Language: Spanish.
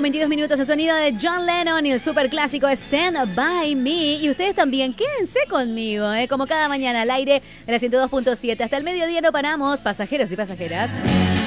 22 minutos de sonido de John Lennon y el superclásico Stand By Me. Y ustedes también, quédense conmigo, como cada mañana al aire de la 102.7. Hasta el mediodía no paramos, pasajeros y pasajeras.